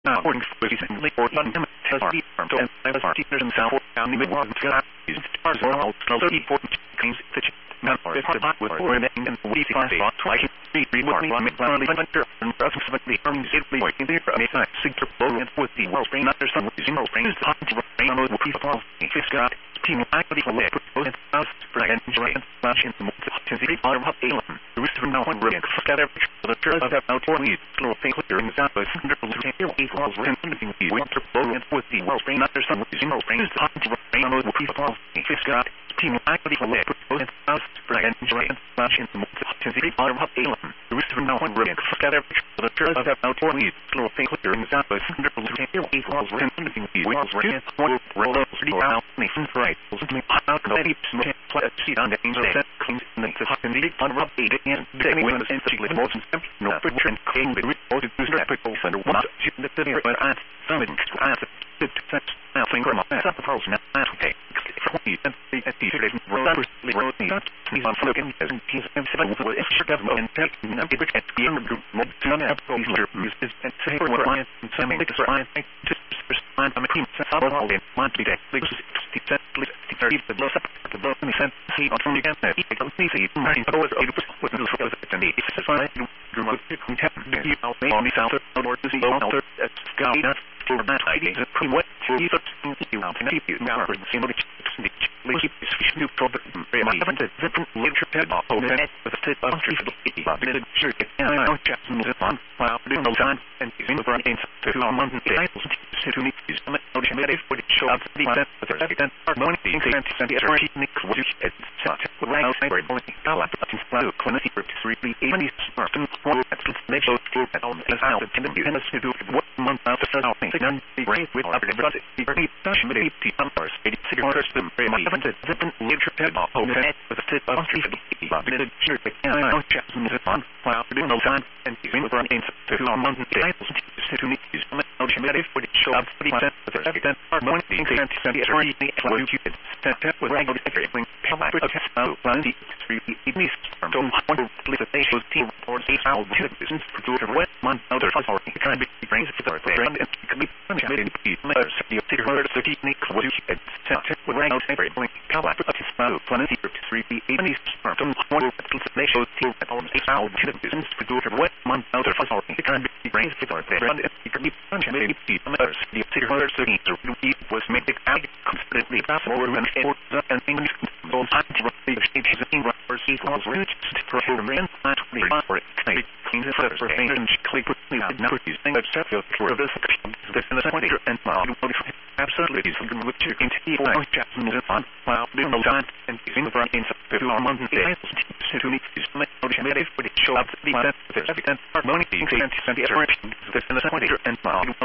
according to recently or London has already firmed and as our teachers and South County Midwest used stars or all slowly important claims that or if hard with or in and we see twice read more on McLaren and approximately from simply in there a signature program with the wellspring under some zero springs hot to rain on the people Fisker team activity for labor and house for and slash in the to the bottom of Alum the rest of now one ring together the church of about 4 weeks slow thing clear in the south by 100 equals and the winter program with the wellspring under some zero springs hot to rain on the people Fisker team activity for labor and house for and slash in the to the bottom of Alum the rest of now one ring together the church of about 4 weeks slow thing clear in the south by 100 equals and the one roll up around right something out of the see on the set cleans in the hot and the on rub and then when the sense of most no friction came the report to strap under one the city but at summit at the now finger my at the house now okay and the road please on looking as he's with extra government and taking a bit at the end of the mob to have is and say for what I am saying it's fine just respond I'm a team all in want to be that the blow up the blow me sent see on from the again it don't see right over with the focus at the need it's fine you must contact you on the south or to see outer scout for that idea what you now can you now for the symbol keep this new product very much different literature pad with a tip of sure I don't just move on while doing no time and using the front end to our month and to me is not for the show up the then our money the technique was at such a right very bonny quality for 3 even is smart and they show at all as out and you can to do what month after our thing then the rate with other the very passionate numbers 86 orders very much different literature pad with a tip of 350 sure I don't just move on while doing no time and using the front end to our month and to me is for the show up the our money the with regular everything team or business for what month other trying to brings it to our brand and can be technique with regular everything plenty for 3 even business for what month other trying to brings it to our brand and can be was made constantly forward and English those equals rich for click for this and absolutely with chicken on while doing no time and using the front end to our month to me for the show up the money and